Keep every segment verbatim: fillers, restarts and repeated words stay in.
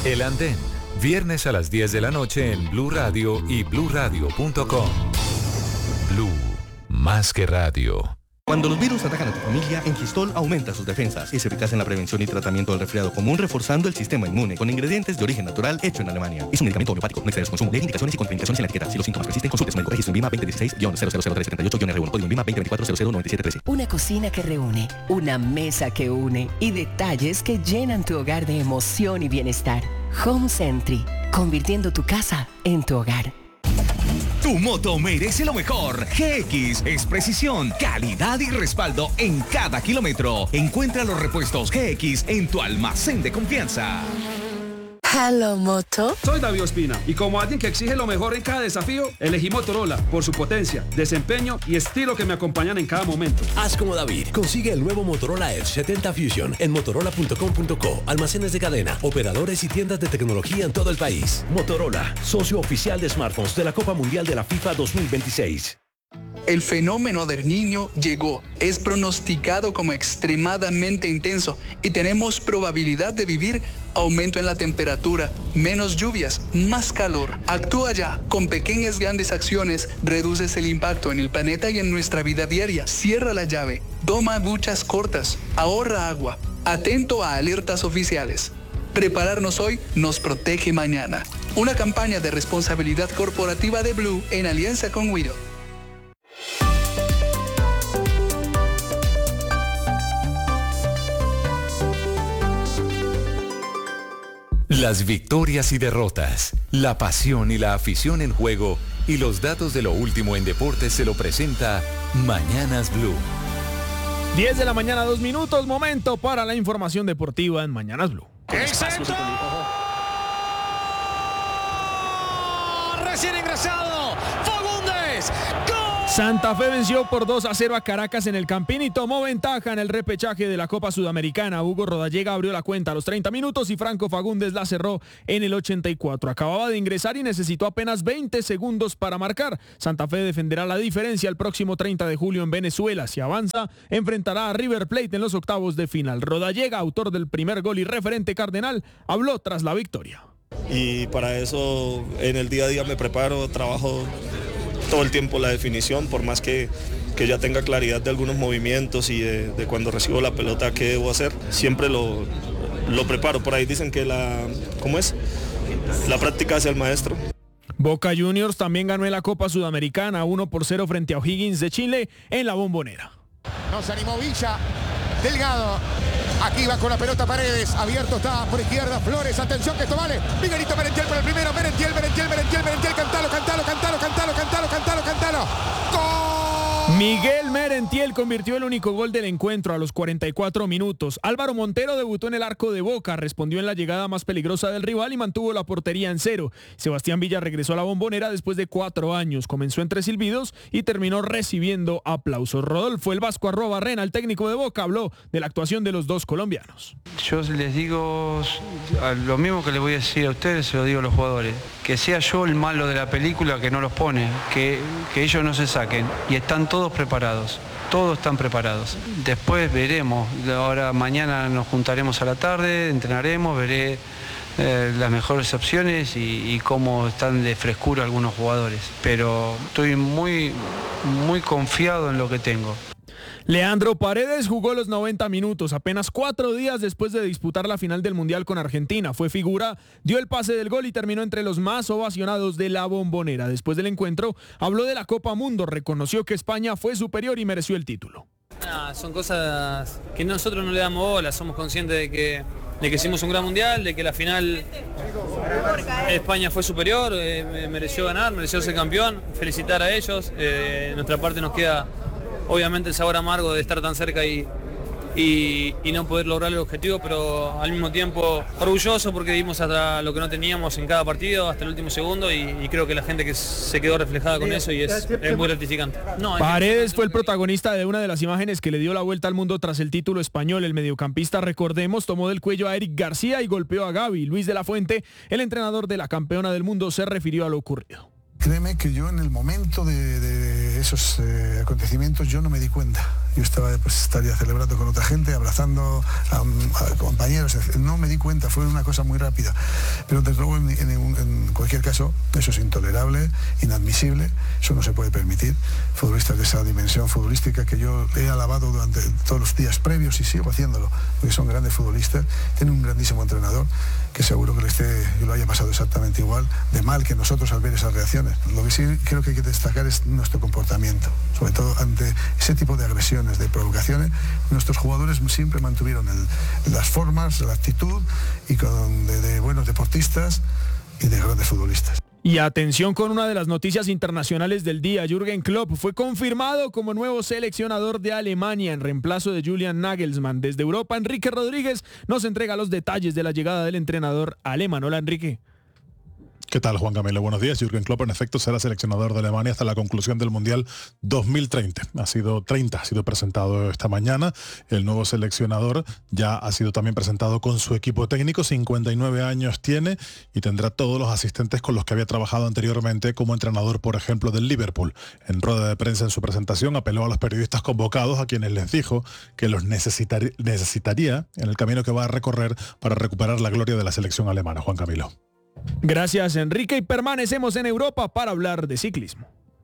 El Andén, viernes a las diez de la noche en Blue Radio y blue radio punto com. Blue, más que radio. Cuando los virus atacan a tu familia, Engistol aumenta sus defensas. Es eficaz en la prevención y tratamiento del resfriado común, reforzando el sistema inmune con ingredientes de origen natural hecho en Alemania. Es un medicamento homeopático, no excede su consumo. Lee indicaciones y contraindicaciones en la etiqueta. Si los síntomas persisten, consulte a su médico. Registro en Vima veinte dieciséis cero cero cero tres setenta y ocho R uno. Código en Vima veinte veinticuatro cero cero noventa y siete trece. Una cocina que reúne, una mesa que une y detalles que llenan tu hogar de emoción y bienestar. Home Sentry, convirtiendo tu casa en tu hogar. Tu moto merece lo mejor. G X es precisión, calidad y respaldo en cada kilómetro. Encuentra los repuestos G X en tu almacén de confianza. Hello Moto. Soy David Ospina y como alguien que exige lo mejor en cada desafío, elegí Motorola por su potencia, desempeño y estilo que me acompañan en cada momento. Haz como David. Consigue el nuevo Motorola Edge setenta Fusion en motorola punto com punto co. Almacenes de cadena, operadores y tiendas de tecnología en todo el país. Motorola, socio oficial de smartphones de la Copa Mundial de la FIFA dos mil veintiséis. El fenómeno del Niño llegó, es pronosticado como extremadamente intenso y tenemos probabilidad de vivir aumento en la temperatura, menos lluvias, más calor. Actúa ya, con pequeñas grandes acciones reduces el impacto en el planeta y en nuestra vida diaria. Cierra la llave, toma duchas cortas, ahorra agua, atento a alertas oficiales. Prepararnos hoy nos protege mañana. Una campaña de responsabilidad corporativa de Blue en alianza con Wido. Las victorias y derrotas, la pasión y la afición en juego y los datos de lo último en deportes se lo presenta Mañanas Blue. diez de la mañana, dos minutos, momento para la información deportiva en Mañanas Blue. ¡El centro! Recién ingresado, Fagundes. ¡Gol! Santa Fe venció por dos a cero a Caracas en el Campín y tomó ventaja en el repechaje de la Copa Sudamericana. Hugo Rodallega abrió la cuenta a los treinta minutos y Franco Fagundes la cerró en el ochenta y cuatro. Acababa de ingresar y necesitó apenas veinte segundos para marcar. Santa Fe defenderá la diferencia el próximo treinta de julio en Venezuela. Si avanza, enfrentará a River Plate en los octavos de final. Rodallega, autor del primer gol y referente cardenal, habló tras la victoria. Y para eso en el día a día me preparo, trabajo todo el tiempo la definición, por más que, que ya tenga claridad de algunos movimientos y de, de cuando recibo la pelota qué debo hacer, siempre lo, lo preparo. Por ahí dicen que la, ¿cómo es? La práctica hace al maestro. Boca Juniors también ganó en la Copa Sudamericana uno por cero frente a O'Higgins de Chile en la Bombonera. Nos animó Villa, Delgado. Aquí va con la pelota Paredes, abierto está por izquierda Flores, atención que esto vale, Miguelito Merentiel por el primero, Merentiel, Merentiel, Merentiel, Merentiel, cantalo, cantalo, cantalo, cantalo, cantalo, cantalo, cantalo, ¡gol! Miguel Merentiel convirtió el único gol del encuentro a los cuarenta y cuatro minutos. Álvaro Montero debutó en el arco de Boca, respondió en la llegada más peligrosa del rival y mantuvo la portería en cero. Sebastián Villa regresó a la Bombonera después de cuatro años, comenzó entre silbidos y terminó recibiendo aplausos. Rodolfo El Vasco Arrobarrena, el técnico de Boca, habló de la actuación de los dos colombianos. Yo les digo lo mismo que les voy a decir a ustedes, se lo digo a los jugadores. Que sea yo el malo de la película que no los pone, que, que ellos no se saquen. Y están todos preparados, todos están preparados. Después veremos, ahora mañana nos juntaremos a la tarde, entrenaremos, veré eh, las mejores opciones y, y cómo están de frescura algunos jugadores. Pero estoy muy, muy confiado en lo que tengo. Leandro Paredes jugó los noventa minutos, apenas cuatro días después de disputar la final del Mundial con Argentina. Fue figura, dio el pase del gol y terminó entre los más ovacionados de la Bombonera. Después del encuentro, habló de la Copa Mundo, reconoció que España fue superior y mereció el título. Nah, son cosas que nosotros no le damos bola, somos conscientes de que, de que hicimos un gran Mundial, de que la final España fue superior, eh, mereció ganar, mereció ser campeón, felicitar a ellos. Eh, nuestra parte nos queda obviamente el sabor amargo de estar tan cerca y, y, y no poder lograr el objetivo, pero al mismo tiempo orgulloso porque dimos hasta lo que no teníamos en cada partido, hasta el último segundo, y, y creo que la gente que se quedó reflejada con eso y es, es muy gratificante. No, Paredes fue el protagonista de una de las imágenes que le dio la vuelta al mundo tras el título español. El mediocampista, recordemos, tomó del cuello a Eric García y golpeó a Gaby. Luis de la Fuente, el entrenador de la campeona del mundo, se refirió a lo ocurrido. Créeme que yo en el momento de, de esos eh, acontecimientos yo no me di cuenta. Yo estaba, pues estaría celebrando con otra gente, abrazando a, a compañeros. No me di cuenta, fue una cosa muy rápida. Pero desde luego en, en, en cualquier caso eso es intolerable, inadmisible, eso no se puede permitir. Futbolistas de esa dimensión futbolística que yo he alabado durante todos los días previos y sigo haciéndolo, porque son grandes futbolistas, tienen un grandísimo entrenador que seguro que le esté, lo haya pasado exactamente igual de mal que nosotros al ver esas reacciones. Lo que sí creo que hay que destacar es nuestro comportamiento, sobre todo ante ese tipo de agresiones, de provocaciones. Nuestros jugadores siempre mantuvieron el, las formas, la actitud y con, de, de buenos deportistas y de grandes futbolistas. Y atención con una de las noticias internacionales del día. Jürgen Klopp fue confirmado como nuevo seleccionador de Alemania en reemplazo de Julian Nagelsmann. Desde Europa, Enrique Rodríguez nos entrega los detalles de la llegada del entrenador alemán. Hola, Enrique. ¿Qué tal, Juan Camilo? Buenos días. Jürgen Klopp en efecto será seleccionador de Alemania hasta la conclusión del Mundial dos mil treinta. Ha sido treinta, ha sido presentado esta mañana. El nuevo seleccionador ya ha sido también presentado con su equipo técnico. cincuenta y nueve años tiene y tendrá todos los asistentes con los que había trabajado anteriormente como entrenador, por ejemplo, del Liverpool. En rueda de prensa en su presentación apeló a los periodistas convocados, a quienes les dijo que los necesitar- necesitaría en el camino que va a recorrer para recuperar la gloria de la selección alemana. Juan Camilo. Gracias, Enrique, y permanecemos en Europa para hablar de ciclismo.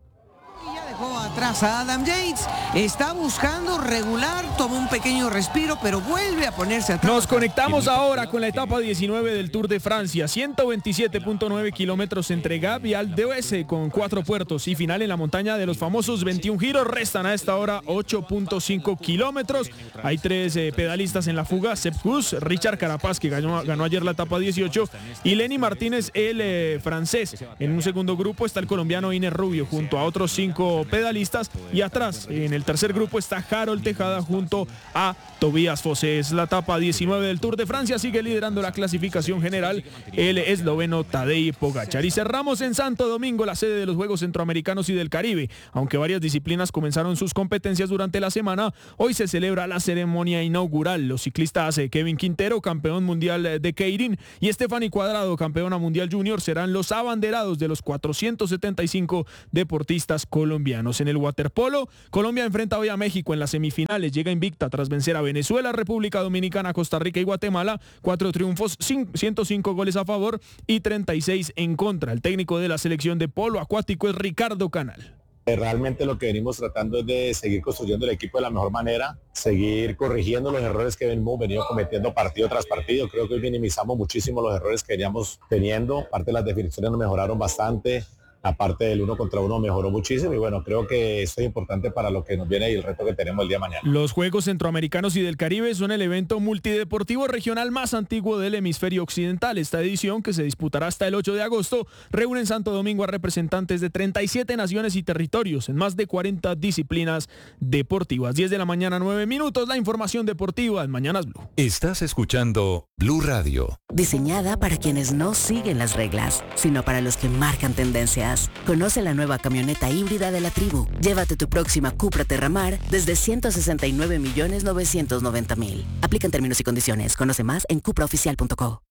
Dejó atrás a Adam Yates, está buscando regular, tomó un pequeño respiro, pero vuelve a ponerse atrás. Nos conectamos ahora con la etapa diecinueve del Tour de Francia, ciento veintisiete punto nueve kilómetros entre Gap y Alpe d'Huez con cuatro puertos y final en la montaña de los famosos veintiún giros. Restan a esta hora ocho punto cinco kilómetros. Hay tres eh, pedalistas en la fuga: Sepp Kuss, Richard Carapaz, que ganó, ganó ayer la etapa dieciocho, y Lenny Martínez, el eh, francés. En un segundo grupo está el colombiano Iner Rubio junto a otros cinco pedalistas, y atrás en el tercer grupo está Harold Tejada junto a Tobias Fossé. Es la etapa diecinueve del Tour de Francia, sigue liderando la clasificación general el esloveno Tadej Pogačar. Y cerramos en Santo Domingo, la sede de los Juegos Centroamericanos y del Caribe. Aunque varias disciplinas comenzaron sus competencias durante la semana, hoy se celebra la ceremonia inaugural. Los ciclistas Kevin Quintero, campeón mundial de Keirin, y Stephanie Cuadrado, campeona mundial junior, serán los abanderados de los cuatrocientos setenta y cinco deportistas colombianos. En el waterpolo, Colombia enfrenta hoy a México en las semifinales. Llega invicta tras vencer a Venezuela, República Dominicana, Costa Rica y Guatemala. Cuatro triunfos, ciento cinco goles a favor y treinta y seis en contra. El técnico de la selección de polo acuático es Ricardo Canal. Realmente lo que venimos tratando es de seguir construyendo el equipo de la mejor manera, seguir corrigiendo los errores que hemos venido cometiendo partido tras partido. Creo que hoy minimizamos muchísimo los errores que veníamos teniendo. Parte de las definiciones nos mejoraron bastante. Aparte del uno contra uno mejoró muchísimo y bueno, creo que esto es importante para lo que nos viene y el reto que tenemos el día de mañana. Los Juegos Centroamericanos y del Caribe son el evento multideportivo regional más antiguo del hemisferio occidental. Esta edición, que se disputará hasta el ocho de agosto, reúne en Santo Domingo a representantes de treinta y siete naciones y territorios en más de cuarenta disciplinas deportivas. diez de la mañana, nueve minutos, la información deportiva en Mañanas Blue. Estás escuchando Blue Radio. Diseñada para quienes no siguen las reglas, sino para los que marcan tendencias. Conoce la nueva camioneta híbrida de la Tribu. Llévate tu próxima Cupra Terramar desde ciento sesenta y nueve millones novecientos noventa mil. Aplican términos y condiciones. Conoce más en cupra oficial punto co.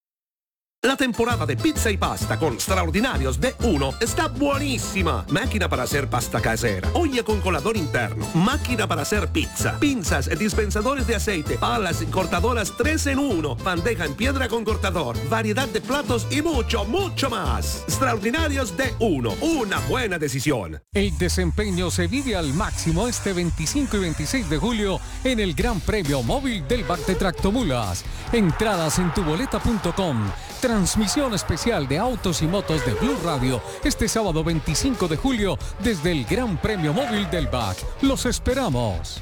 La temporada de pizza y pasta con Extraordinarios de uno está buenísima. Máquina para hacer pasta casera, olla con colador interno, máquina para hacer pizza, pinzas, dispensadores de aceite, palas y cortadoras tres en uno, bandeja en piedra con cortador, variedad de platos y mucho, mucho más. Extraordinarios de uno, una buena decisión. El desempeño se vive al máximo este veinticinco y veintiséis de julio en el Gran Premio Móvil del Bar de Tractomulas. Entradas en tuboleta punto com. Transmisión especial de autos y motos de Blue Radio este sábado veinticinco de julio desde el Gran Premio Móvil del B A C. Los esperamos.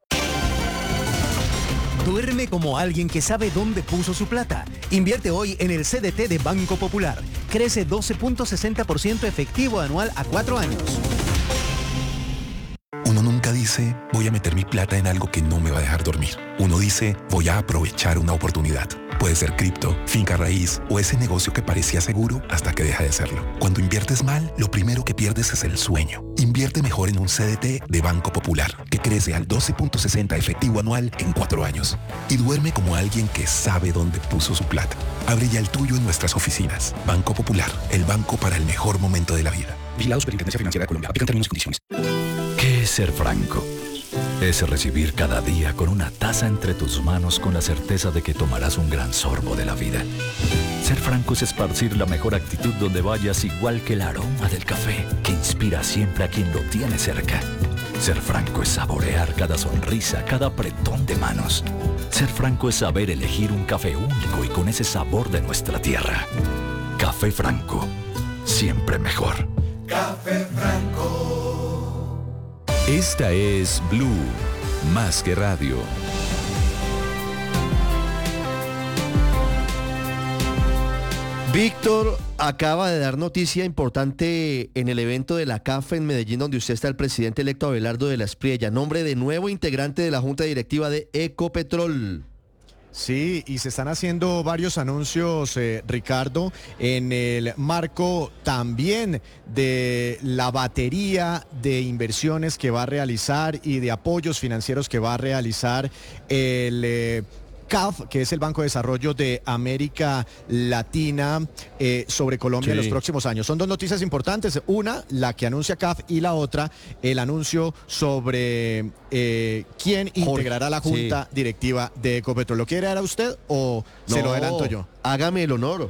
Duerme como alguien que sabe dónde puso su plata. Invierte hoy en el C D T de Banco Popular. Crece doce punto sesenta por ciento efectivo anual a cuatro años. Uno nunca dice dice, voy a meter mi plata en algo que no me va a dejar dormir. Uno dice, voy a aprovechar una oportunidad. Puede ser cripto, finca raíz o ese negocio que parecía seguro hasta que deja de serlo. Cuando inviertes mal, lo primero que pierdes es el sueño. Invierte mejor en un C D T de Banco Popular, que crece al doce punto sesenta efectivo anual en cuatro años. Y duerme como alguien que sabe dónde puso su plata. Abre ya el tuyo en nuestras oficinas. Banco Popular, el banco para el mejor momento de la vida. Vigilado Superintendencia Financiera de Colombia. Aplican términos y condiciones. ¿Qué es ser franco? Es recibir cada día con una taza entre tus manos con la certeza de que tomarás un gran sorbo de la vida. Ser franco es esparcir la mejor actitud donde vayas, igual que el aroma del café que inspira siempre a quien lo tiene cerca. Ser franco es saborear cada sonrisa, cada apretón de manos. Ser franco es saber elegir un café único y con ese sabor de nuestra tierra. Café Franco, siempre mejor. Café Franco. Esta es Blue, más que radio. Víctor acaba de dar noticia importante en el evento de la C A F en Medellín, donde usted está, el presidente electo Abelardo de la Espriella, nombre de nuevo integrante de la Junta Directiva de Ecopetrol. Sí, y se están haciendo varios anuncios, eh, Ricardo, en el marco también de la batería de inversiones que va a realizar y de apoyos financieros que va a realizar el eh, C A F, que es el Banco de Desarrollo de América Latina, eh, sobre Colombia sí. en los próximos años. Son dos noticias importantes, una, la que anuncia C A F, y la otra, el anuncio sobre eh, quién integrará la Junta sí. Directiva de Ecopetrol. ¿Lo quiere dar a usted o no, se lo adelanto yo? Hágame el honor.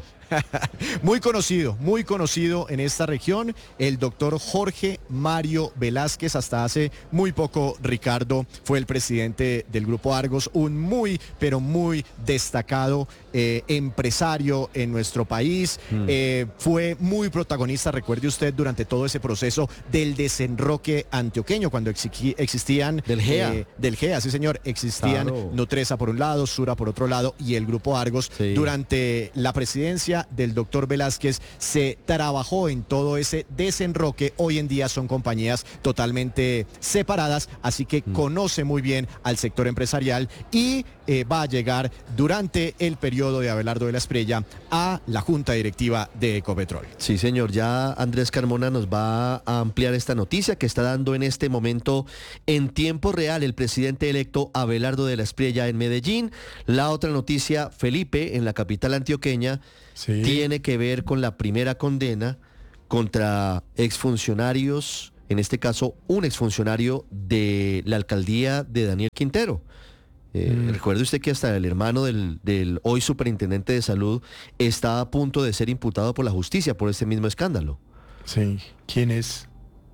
Muy conocido, muy conocido en esta región, el doctor Jorge Mario Velázquez. Hasta hace muy poco, Ricardo, fue el presidente del Grupo Argos, un muy, pero muy destacado eh, empresario en nuestro país. Mm. Eh, fue muy protagonista, recuerde usted, durante todo ese proceso del desenroque antioqueño, cuando exi- existían... Del G E A. Eh, del G E A, sí señor, existían claro. Nutresa por un lado, Sura por otro lado y el Grupo Argos. Sí. Durante la presidencia del doctor Velázquez se trabajó en todo ese desenroque. Hoy en día son compañías totalmente separadas, así que mm. conoce muy bien al sector empresarial y eh, va a llegar durante el periodo de Abelardo de la Espriella a la Junta Directiva de Ecopetrol. Sí, señor, ya Andrés Carmona nos va a ampliar esta noticia que está dando en este momento en tiempo real el presidente electo Abelardo de la Espriella en Medellín. La otra noticia, Felipe, en la capital antioqueña, sí. tiene que ver con la primera condena contra exfuncionarios, en este caso un exfuncionario de la alcaldía de Daniel Quintero. Eh, mm. Recuerde usted que hasta el hermano del, del hoy superintendente de salud está a punto de ser imputado por la justicia por este mismo escándalo. Sí, ¿quién es?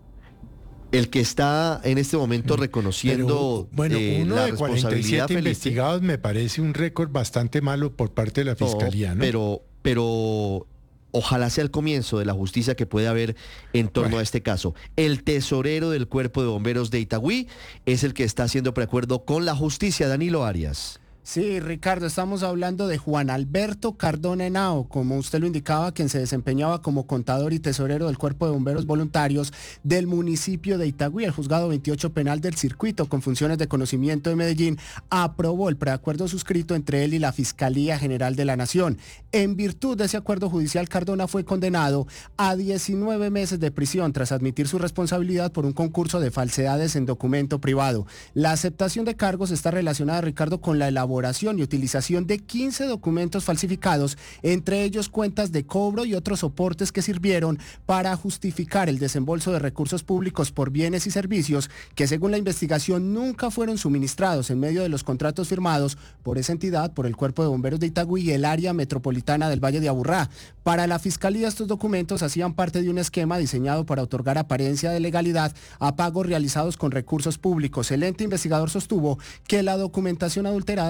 El que está en este momento reconociendo Pero, bueno, eh, uno la de cuarenta y siete investigados me parece un récord bastante malo por parte de la Fiscalía, ¿no? ¿no? Pero, pero ojalá sea el comienzo de la justicia que puede haber en torno bueno. a este caso. El tesorero del Cuerpo de Bomberos de Itagüí es el que está haciendo preacuerdo con la justicia, Danilo Arias. Sí, Ricardo, estamos hablando de Juan Alberto Cardona Henao, como usted lo indicaba, quien se desempeñaba como contador y tesorero del Cuerpo de Bomberos Voluntarios del municipio de Itagüí. El juzgado veintiocho penal del circuito, con funciones de conocimiento de Medellín, aprobó el preacuerdo suscrito entre él y la Fiscalía General de la Nación. En virtud de ese acuerdo judicial, Cardona fue condenado a diecinueve meses de prisión tras admitir su responsabilidad por un concurso de falsedades en documento privado. La aceptación de cargos está relacionada, Ricardo, con la elaboración y utilización de quince documentos falsificados, entre ellos cuentas de cobro y otros soportes que sirvieron para justificar el desembolso de recursos públicos por bienes y servicios que, según la investigación, nunca fueron suministrados en medio de los contratos firmados por esa entidad, por el Cuerpo de Bomberos de Itagüí y el área metropolitana del Valle de Aburrá. Para la Fiscalía, estos documentos hacían parte de un esquema diseñado para otorgar apariencia de legalidad a pagos realizados con recursos públicos. El ente investigador sostuvo que la documentación adulterada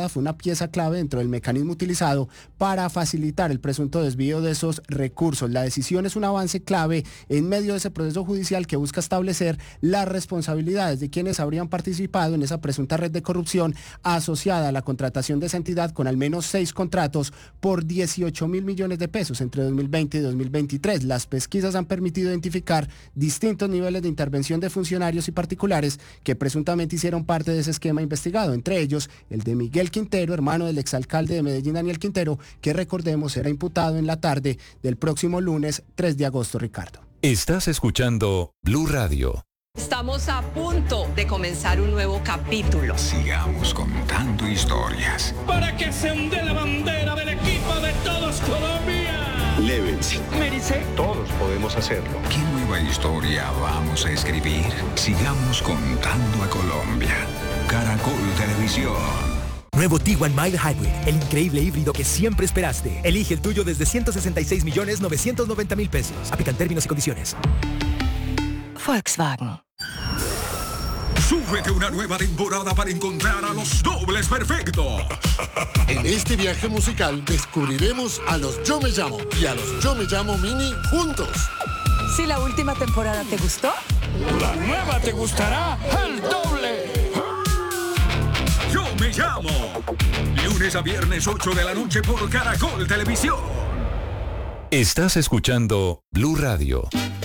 fue una pieza clave dentro del mecanismo utilizado para facilitar el presunto desvío de esos recursos. La decisión es un avance clave en medio de ese proceso judicial que busca establecer las responsabilidades de quienes habrían participado en esa presunta red de corrupción asociada a la contratación de esa entidad con al menos seis contratos por dieciocho mil millones de pesos entre dos mil veinte y dos mil veintitrés. Las pesquisas han permitido identificar distintos niveles de intervención de funcionarios y particulares que presuntamente hicieron parte de ese esquema investigado, entre ellos el de Miguel Quintero, hermano del exalcalde de Medellín, Daniel Quintero, que recordemos será imputado en la tarde del próximo lunes tres de agosto, Ricardo. Estás escuchando Blue Radio. Estamos a punto de comenzar un nuevo capítulo. Sigamos contando historias. Para que se hunde la bandera del equipo de todos Colombia. Levens. Merice. Todos podemos hacerlo. ¿Qué nueva historia vamos a escribir? Sigamos contando a Colombia. Caracol Televisión. Nuevo Tiguan Mild Hybrid, el increíble híbrido que siempre esperaste. Elige el tuyo desde ciento sesenta y seis millones novecientos noventa mil pesos. Aplican términos y condiciones. Volkswagen. Súbete una nueva temporada para encontrar a los dobles perfectos. En este viaje musical descubriremos a los Yo Me Llamo y a los Yo Me Llamo Mini juntos. Si la última temporada te gustó, la nueva te gustará el doble. Yo Me Llamo. Lunes a viernes ocho de la noche por Caracol Televisión. Estás escuchando Blue Radio.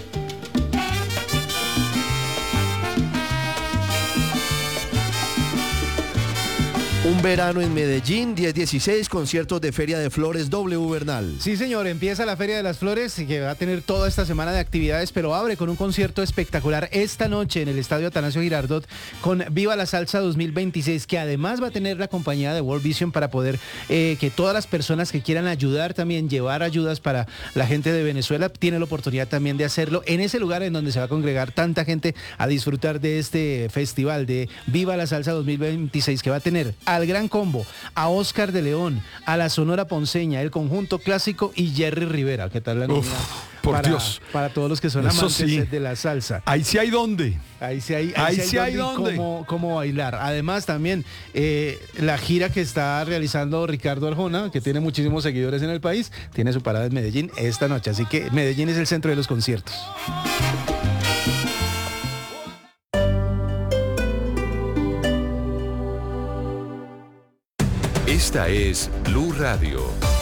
Un verano en Medellín, diez dieciséis, conciertos de Feria de Flores W Bernal. Sí, señor, empieza la Feria de las Flores, que va a tener toda esta semana de actividades, pero abre con un concierto espectacular esta noche en el Estadio Atanasio Girardot con Viva la Salsa dos mil veintiséis, que además va a tener la compañía de World Vision para poder eh, que todas las personas que quieran ayudar también, llevar ayudas para la gente de Venezuela, tiene la oportunidad también de hacerlo en ese lugar en donde se va a congregar tanta gente a disfrutar de este festival de Viva la Salsa dos mil veintiséis, que va a tener al Gran Combo, a Oscar de León, a la Sonora Ponceña, el Conjunto Clásico y Jerry Rivera. ¿Qué tal la novedad? Por para, Dios. Para todos los que son Eso amantes sí. de la salsa. Ahí sí hay dónde. Ahí sí hay, ahí ahí sí sí hay hay dónde, dónde. Cómo, cómo bailar. Además también eh, la gira que está realizando Ricardo Arjona, que tiene muchísimos seguidores en el país, tiene su parada en Medellín esta noche. Así que Medellín es el centro de los conciertos. Esta es Blue Radio.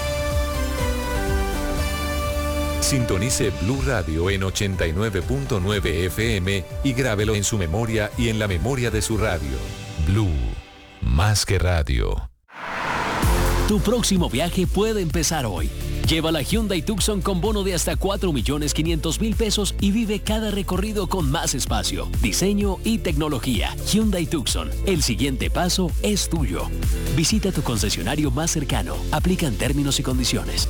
Sintonice Blue Radio en ochenta y nueve punto nueve F M y grábelo en su memoria y en la memoria de su radio. Blue, más que radio. Tu próximo viaje puede empezar hoy. Lleva la Hyundai Tucson con bono de hasta cuatro millones quinientos mil pesos y vive cada recorrido con más espacio, diseño y tecnología. Hyundai Tucson, el siguiente paso es tuyo. Visita tu concesionario más cercano. Aplican términos y condiciones.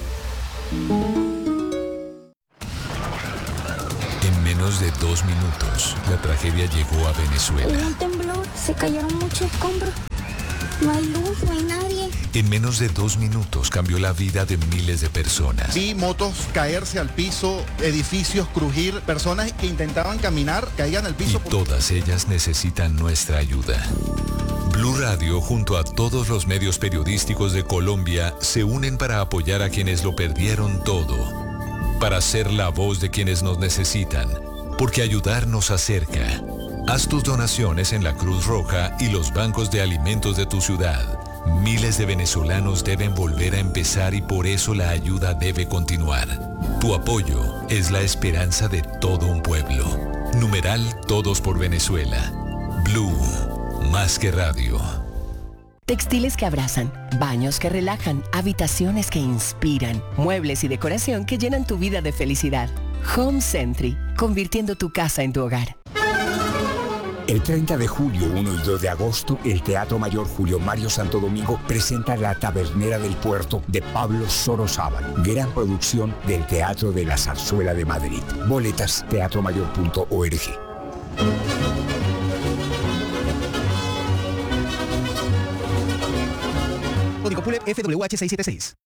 En menos de dos minutos, la tragedia llegó a Venezuela. Un temblor, se cayeron muchos escombros. No hay luz, no hay nadie. En menos de dos minutos cambió la vida de miles de personas. Vi motos caerse al piso, edificios crujir, personas que intentaban caminar, caían al piso. Y todas ellas necesitan nuestra ayuda. Blue Radio, junto a todos los medios periodísticos de Colombia, se unen para apoyar a quienes lo perdieron todo. Para ser la voz de quienes nos necesitan. Porque ayudar nos acerca. Haz tus donaciones en la Cruz Roja y los bancos de alimentos de tu ciudad. Miles de venezolanos deben volver a empezar y por eso la ayuda debe continuar. Tu apoyo es la esperanza de todo un pueblo. Numeral Todos por Venezuela. Blue, más que radio. Textiles que abrazan, baños que relajan, habitaciones que inspiran, muebles y decoración que llenan tu vida de felicidad. Home Century, convirtiendo tu casa en tu hogar. El treinta de julio, uno y dos de agosto, el Teatro Mayor Julio Mario Santo Domingo presenta La Tabernera del Puerto de Pablo Sorozábal, gran producción del Teatro de la Zarzuela de Madrid. Boletas, teatro mayor punto org. Código P U L E F W H seiscientos setenta y seis.